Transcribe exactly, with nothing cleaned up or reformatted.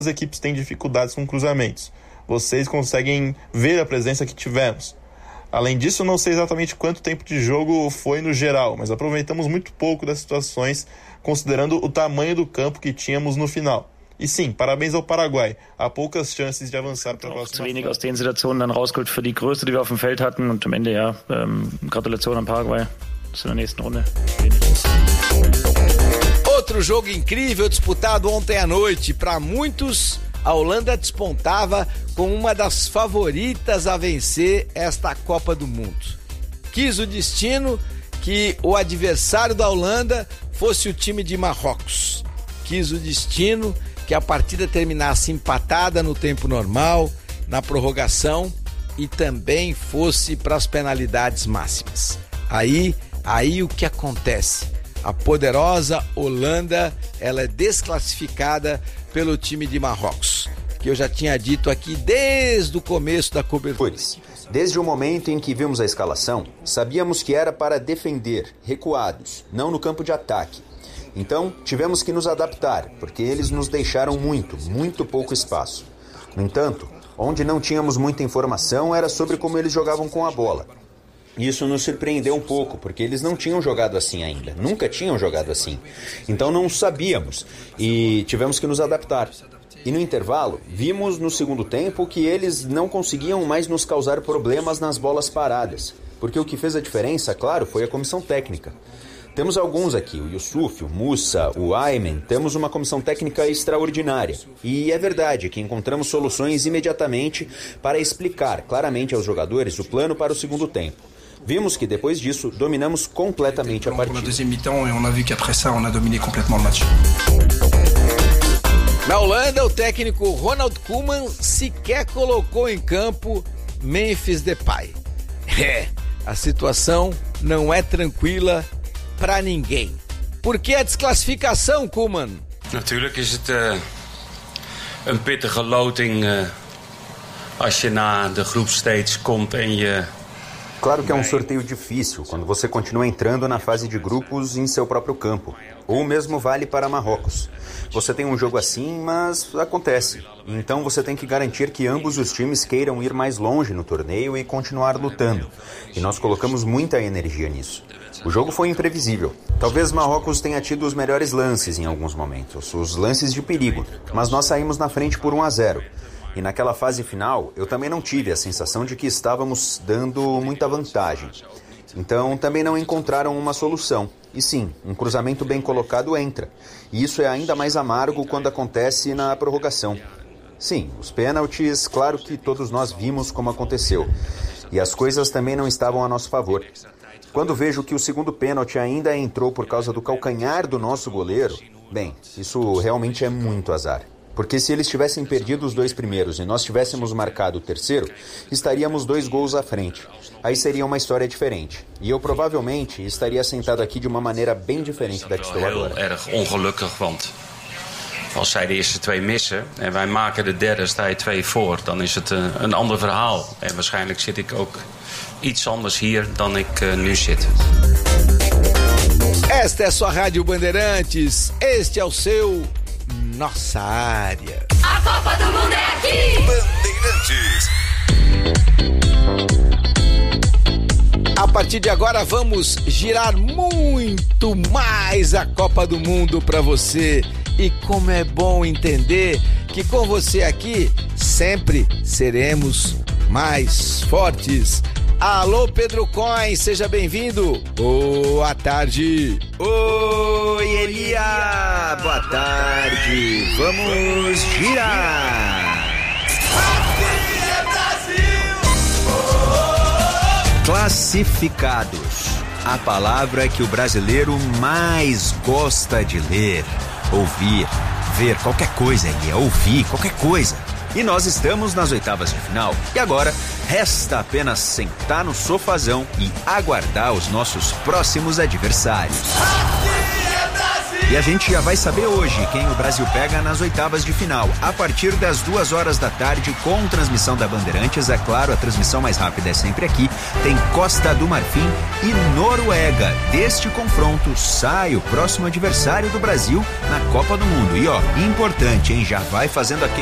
as equipes têm dificuldades com cruzamentos. Vocês conseguem ver a presença que tivemos. Além disso, não sei exatamente quanto tempo de jogo foi no geral, mas aproveitamos muito pouco das situações, considerando o tamanho do campo que tínhamos no final. E sim, parabéns ao Paraguai. Há poucas chances de avançar para a próxima fase. Zu wenig aus den Situationen dann rausgeholt für die Größe, die wir auf dem Feld hatten. Und am Ende, ja, ähm, Gratulation an Paraguay. Bis in der nächsten Runde. Outro jogo incrível disputado ontem à noite. Para muitos, a Holanda despontava como uma das favoritas a vencer esta Copa do Mundo. Quis o destino que o adversário da Holanda fosse o time de Marrocos. Quis o destino que a partida terminasse empatada no tempo normal, na prorrogação e também fosse para as penalidades máximas. Aí, aí o que acontece? A poderosa Holanda, ela é desclassificada pelo time de Marrocos, que eu já tinha dito aqui desde o começo da cobertura. Desde o momento em que vimos a escalação, sabíamos que era para defender, recuados, não no campo de ataque. Então, tivemos que nos adaptar, porque eles nos deixaram muito, muito pouco espaço. No entanto, onde não tínhamos muita informação era sobre como eles jogavam com a bola. Isso nos surpreendeu um pouco, porque eles não tinham jogado assim ainda, nunca tinham jogado assim. Então não sabíamos e tivemos que nos adaptar. E no intervalo, vimos no segundo tempo que eles não conseguiam mais nos causar problemas nas bolas paradas, porque o que fez a diferença, claro, foi a comissão técnica. Temos alguns aqui, o Yusuf, o Musa, o Ayman, temos uma comissão técnica extraordinária. E é verdade que encontramos soluções imediatamente para explicar claramente aos jogadores o plano para o segundo tempo. Vimos que depois disso dominamos completamente a partida. Na Holanda, o técnico Ronald Koeman sequer colocou em campo Memphis Depay. É, a situação não é tranquila para ninguém. Por que a desclassificação, Koeman? Natuurlijk is het uh, een pittige loting uh, als je na de groepstage komt en je... Claro que é um sorteio difícil quando você continua entrando na fase de grupos em seu próprio campo. Ou mesmo vale para Marrocos. Você tem um jogo assim, mas acontece. Então você tem que garantir que ambos os times queiram ir mais longe no torneio e continuar lutando. E nós colocamos muita energia nisso. O jogo foi imprevisível. Talvez Marrocos tenha tido os melhores lances em alguns momentos, os lances de perigo. Mas nós saímos na frente por um a zero. E naquela fase final, eu também não tive a sensação de que estávamos dando muita vantagem. Então, também não encontraram uma solução. E sim, um cruzamento bem colocado entra. E isso é ainda mais amargo quando acontece na prorrogação. Sim, os pênaltis, claro que todos nós vimos como aconteceu. E as coisas também não estavam a nosso favor. Quando vejo que o segundo pênalti ainda entrou por causa do calcanhar do nosso goleiro, bem, isso realmente é muito azar. Porque se eles tivessem perdido os dois primeiros e nós tivéssemos marcado o terceiro, estaríamos dois gols à frente. Aí seria uma história diferente. E eu provavelmente estaria sentado aqui de uma maneira bem diferente da que estou agora. Heel erg ongelukkig, want als zij de eerste twee missen en wij maken de derde, sta je twee voor, dan is het een, een ander verhaal. En waarschijnlijk zit ik ook iets anders hier dan ik uh, nu zit. Esta é a sua Rádio Bandeirantes. Este é o seu Nossa Área. A Copa do Mundo é aqui! Bandeirantes. A partir de agora vamos girar muito mais a Copa do Mundo para você. E como é bom entender que com você aqui sempre seremos mais fortes. Alô, Pedro Coin, seja bem-vindo. Boa tarde. Oi, Elia. Boa tarde. Vamos girar. Aqui é Brasil. Classificados. A palavra que o brasileiro mais gosta de ler, ouvir, ver qualquer coisa, Elia, ouvir qualquer coisa. E nós estamos nas oitavas de final. E agora, resta apenas sentar no sofazão e aguardar os nossos próximos adversários. Aqui é Brasil! E a gente já vai saber hoje quem o Brasil pega nas oitavas de final. A partir das duas horas da tarde, com transmissão da Bandeirantes, é claro, a transmissão mais rápida é sempre aqui. Tem Costa do Marfim e Noruega. Deste confronto sai o próximo adversário do Brasil na Copa do Mundo. E ó, importante, hein? Já vai fazendo aquele